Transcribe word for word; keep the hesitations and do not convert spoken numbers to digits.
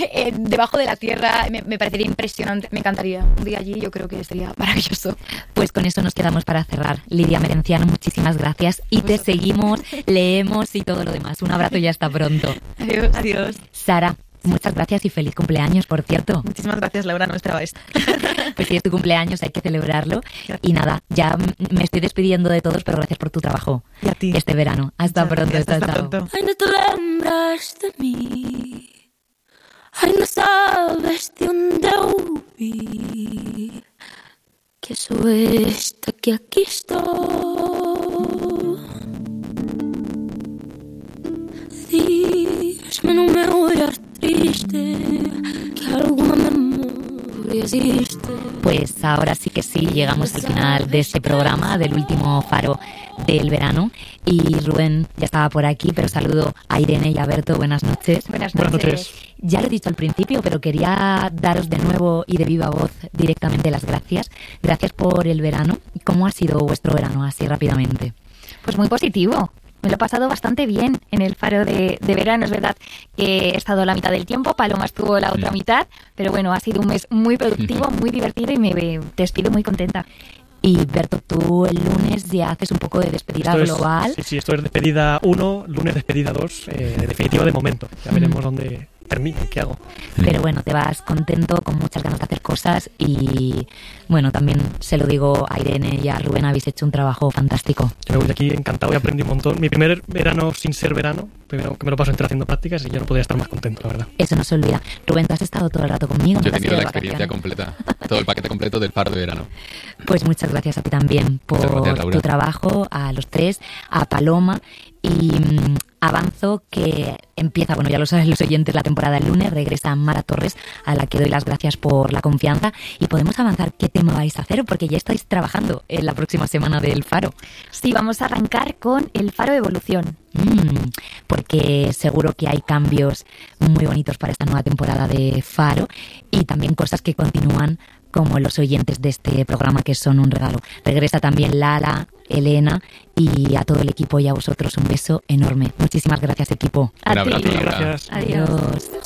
eh, debajo de la tierra. Me, me parecería impresionante, me encantaría. Un día allí yo creo que sería maravilloso. Pues con eso nos quedamos para cerrar. Lidia Merenciano, muchísimas gracias y te seguimos, leemos y todo lo demás. Un abrazo y hasta pronto. Adiós. Adiós. Sara, muchas gracias y feliz cumpleaños, por cierto. Muchísimas gracias, Laura, no esperaba esto. Pues si es tu cumpleaños hay que celebrarlo. Y nada, ya me estoy despidiendo de todos, pero gracias por tu trabajo. Y a ti. Este verano. Hasta Muchas pronto. gracias, hasta chao, pronto. Ay, no te lembras de mí. Ay, no sabes de dónde huí. Que soeste que aquí estoy. Dísme, no me oirás triste, que alguna memoria existe. Pues ahora sí que sí, llegamos al final de este programa, del último faro del verano. Y Rubén ya estaba por aquí, pero saludo a Irene y a Berto. Buenas noches. Buenas noches. Buenas noches. Ya lo he dicho al principio, pero quería daros de nuevo y de viva voz directamente las gracias. Gracias por el verano. ¿Cómo ha sido vuestro verano, así rápidamente? Pues muy positivo. Me lo he pasado bastante bien en el faro de, de verano. Es verdad que he estado la mitad del tiempo, Paloma estuvo la otra mitad, pero bueno, ha sido un mes muy productivo, muy divertido y me despido muy contenta. Y Berto, tú el lunes ya haces un poco de despedida Esto es- global. Sí, sí, esto es despedida uno, lunes despedida dos, eh, de definitiva de momento. Ya veremos dónde termino, qué hago. Pero bueno, te vas contento, con muchas ganas de hacer cosas y bueno, también se lo digo a Irene y a Rubén, habéis hecho un trabajo fantástico. Yo me voy de aquí encantado y aprendí un montón. Mi primer verano sin ser verano, primero que me lo paso entero haciendo prácticas y yo no podría estar más contento, la verdad. Eso no se olvida. Rubén, tú has estado todo el rato conmigo. Yo ¿no he te has tenido ido la de experiencia vacaciones? completa, todo el paquete completo del faro de verano. Pues muchas gracias a ti también por Muchas gracias, Laura. tu trabajo, a los tres, a Paloma y mm, avanzo que empieza, bueno, ya lo saben los oyentes, la temporada el lunes, regresa Mara Torres, a la que doy las gracias por la confianza y podemos avanzar qué tema vais a hacer porque ya estáis trabajando en la próxima semana del Faro. Sí, vamos a arrancar con el faro Evolución. Mm, porque seguro que hay cambios muy bonitos para esta nueva temporada de Faro y también cosas que continúan como los oyentes de este programa que son un regalo. Regresa también Lala, Elena y a todo el equipo y a vosotros un beso enorme. Muchísimas gracias, equipo. A Un ti. abrazo, Laura. Gracias. Adiós. Adiós.